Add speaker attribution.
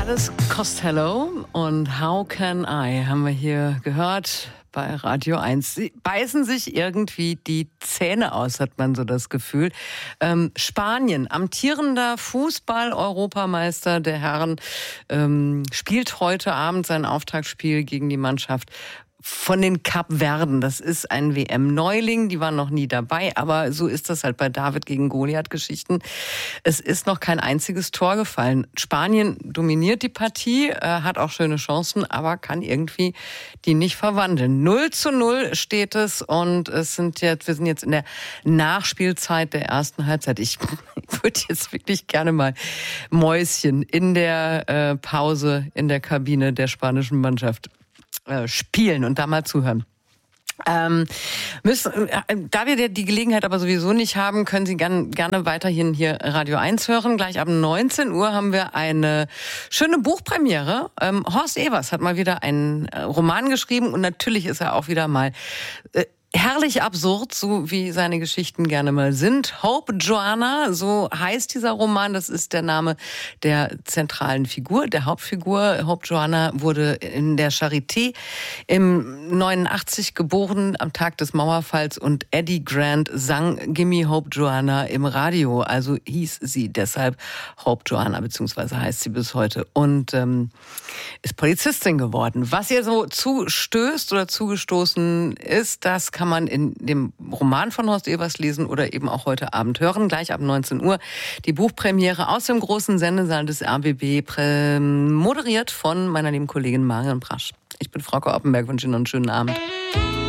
Speaker 1: Alice Costello und How Can I haben wir hier gehört bei Radio 1. Sie beißen sich irgendwie die Zähne aus, hat man so das Gefühl. Spanien, amtierender Fußball-Europameister der Herren, spielt heute Abend sein Auftaktspiel gegen die Mannschaft von den Kapverden. Das ist ein WM-Neuling, die waren noch nie dabei, aber so ist das halt bei David gegen Goliath-Geschichten. Es ist noch kein einziges Tor gefallen. Spanien dominiert die Partie, hat auch schöne Chancen, aber kann irgendwie die nicht verwandeln. 0:0 steht es und wir sind jetzt in der Nachspielzeit der ersten Halbzeit. Ich würde jetzt wirklich gerne mal Mäuschen in der Pause in der Kabine der spanischen Mannschaft spielen und da mal zuhören. Da wir die Gelegenheit aber sowieso nicht haben, können Sie gerne weiterhin hier Radio 1 hören. Gleich ab 19 Uhr haben wir eine schöne Buchpremiere. Horst Ewers hat mal wieder einen Roman geschrieben und natürlich ist er auch wieder mal herrlich absurd, so wie seine Geschichten gerne mal sind. Hope Joanna, so heißt dieser Roman. Das ist der Name der zentralen Figur, der Hauptfigur. Hope Joanna wurde in der Charité im 89 geboren, am Tag des Mauerfalls. Und Eddie Grant sang Gimme Hope Joanna im Radio. Also hieß sie deshalb Hope Joanna, beziehungsweise heißt sie bis heute. Und ist Polizistin geworden. Was ihr so zustößt oder zugestoßen ist, das kann man in dem Roman von Horst Ewers lesen oder eben auch heute Abend hören, gleich ab 19 Uhr. Die Buchpremiere aus dem großen Sendesaal des RBB, moderiert von meiner lieben Kollegin Marion Brasch. Ich bin Frauke Oppenberg, wünsche Ihnen noch einen schönen Abend.